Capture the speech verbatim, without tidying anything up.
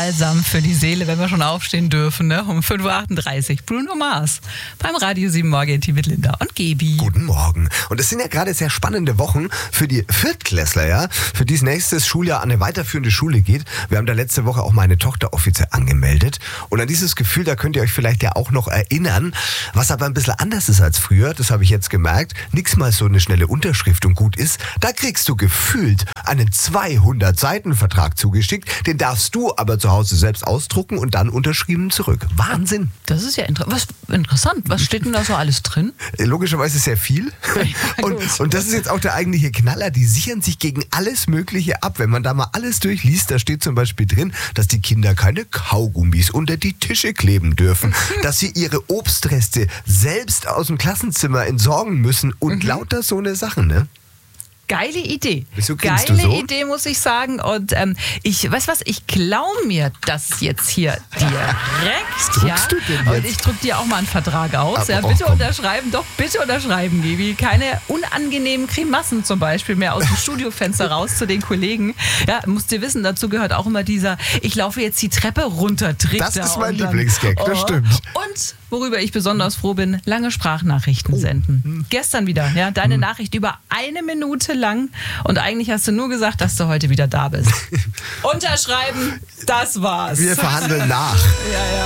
Balsam für die Seele, wenn wir schon aufstehen dürfen, ne? Um fünf Uhr achtunddreißig. Bruno Mars beim Radio sieben Morgen mit Linda und Gebi. Guten Morgen. Und es sind ja gerade sehr spannende Wochen für die Viertklässler, ja, für die nächstes Schuljahr an eine weiterführende Schule geht. Wir haben da letzte Woche auch meine Tochter offiziell angemeldet. Und an dieses Gefühl, da könnt ihr euch vielleicht ja auch noch erinnern, was aber ein bisschen anders ist als früher, das habe ich jetzt gemerkt. Nix mal so eine schnelle Unterschrift und gut ist. Da kriegst du gefühlt einen zweihundert Seiten Vertrag zugeschickt. Den darfst du aber zu Hause selbst ausdrucken und dann unterschrieben zurück. Wahnsinn. Das ist ja inter- was, interessant. Was steht denn da so alles drin? Logischerweise sehr viel. Ja, und, und das ist jetzt auch der eigentliche Knaller. Die sichern sich gegen alles Mögliche ab. Wenn man da mal alles durchliest, da steht zum Beispiel drin, dass die Kinder keine Kaugummis unter die Tische kleben dürfen, dass sie ihre Obstreste selbst aus dem Klassenzimmer entsorgen müssen und mhm. lauter so eine Sachen, ne? Geile Idee. Wieso Geile du so? Idee, muss ich sagen. Und ähm, ich, weißt was, ich klaue mir das jetzt hier direkt. Was ja? druckst du denn jetzt? Und ich druck dir auch mal einen Vertrag aus. Aber Ja, auch, bitte komm. unterschreiben, doch bitte unterschreiben, Gebi. Keine unangenehmen Grimassen zum Beispiel mehr aus dem Studiofenster raus zu den Kollegen. Ja, musst ihr wissen, dazu gehört auch immer dieser, ich laufe jetzt die Treppe runter, Trick. Das da ist mein und dann- Lieblingsgag, das Oh. stimmt. Und worüber ich besonders froh bin, lange Sprachnachrichten Oh. senden. Hm. Gestern wieder, ja, deine Nachricht über eine Minute lang und eigentlich hast du nur gesagt, dass du heute wieder da bist. Unterschreiben, das war's. Wir verhandeln nach. Ja, ja.